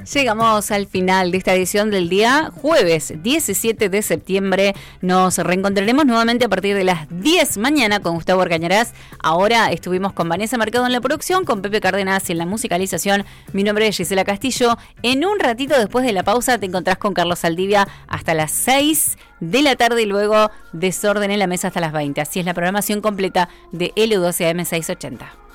Llegamos al final de esta edición del día jueves 17 de septiembre. Nos reencontraremos nuevamente a partir de las 10 mañana con Gustavo Arcañarás. Ahora estuvimos con Vanessa Mercado en la producción, con Pepe Cárdenas en la musicalización. Mi nombre es Gisela Castillo. En un ratito después de la pausa te encontrás con Carlos Saldivia hasta las 6 de la tarde y luego Desorden en la Mesa hasta las 20. Así es la programación completa de LU12 AM 680.